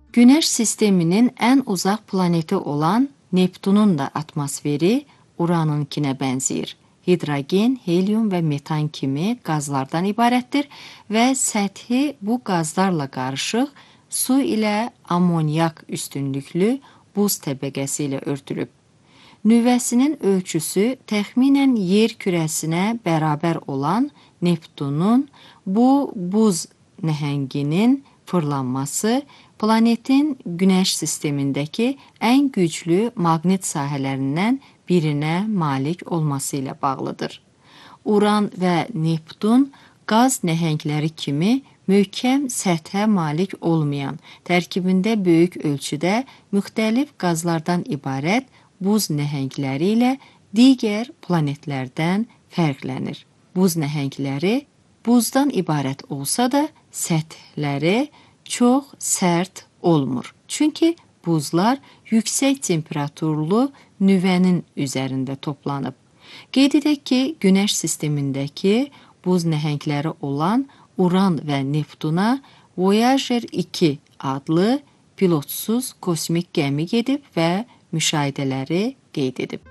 Güneş sisteminin ən uzaq planeti olan Neptunun da atmosferi Uranınkinə bənzəyir. Hidrogen, helium və metan kimi qazlardan ibarətdir və səthi bu qazlarla qarışıq su ilə amonyak üstünlüklü buz təbəqəsi ilə örtülüb. Nüvəsinin ölçüsü təxminən yer kürəsinə bərabər olan Neptunun bu buz nəhənginin fırlanması planetin Güneş sistemindəki ən güclü maqnit sahələrindən birinə malik olması ilə bağlıdır. Uran və Neptun qaz nəhəngləri kimi möhkəm səthə malik olmayan, tərkibində böyük ölçüdə müxtəlif qazlardan ibarət buz nəhəngləri ilə digər planetlərdən fərqlənir. Buz nəhəngləri buzdan ibarət olsa da səthləri çox sərt olmur. Çünki buzlar yüksək temperaturlu nüvənin üzərində toplanıb. Qeyd edək ki, Güneş sistemindəki buz nəhəngləri olan Uran və Neptuna Voyager 2 adlı pilotsuz kosmik gəmi gedib və müşahidələri qeyd edib.